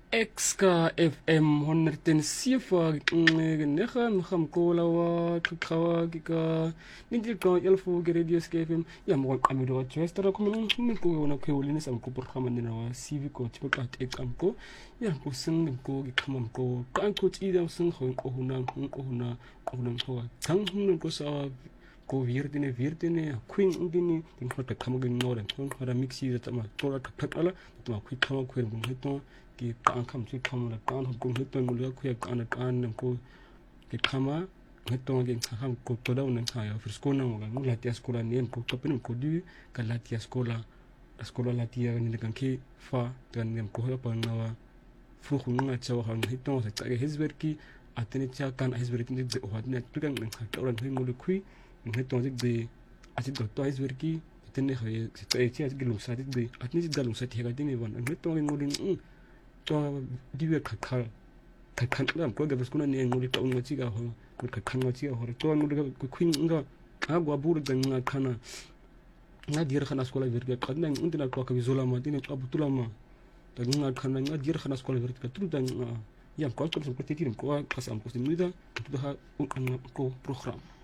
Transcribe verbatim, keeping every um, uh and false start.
X ka F M honderdzeven negen mgamkola wa kikawa kika nindi ka elfu ke radio K F M ya mo kamelo wa chester ko mo ko wona ko wona sam ko programa nina wa C V ko tipo ka te kamko ya ko sing ko ki kamam ko kan ko ti da sing ko ko huna ko huna ko huna ko tang hun ko sa ko virdine virdine queen indini tin ko ta kamagin no da ko ra mixi da tama to ta takala to ko kama ko mo heto ki kan kam chi kam la kan ko heto mo la ko ya kan kan ko ki kama heto ngi kam ko to da un ka ya fresco na mo la tia scola ni ko to pen ko du ka la tia scola la scola la tia ni kan ki fa tan nem ko pa na wa fu khun na chawa han heto sa ta hezberki atene cha kan hezberki ni de o hadne tu kan ka to ran mo le kui heto zik de ati do to hezberki atene khaye sa ta chi at gilu sa de atne zik galu sa ti ga dine wan heto ngi mo din to diwe ka ka ka kan lam ko ga beskuna ni nguli ta un chi ga ho ko ka kan chi ga ho to nguli ga ku nga agwa buru da nga kana nga dir khana skola virga qadna undina ko ka bizola ma dine ko abutula ma da nga kana nga dir khana skola virga tu da ya ko ko ko ti ti ko ka sam ko ti nida tu ha ko program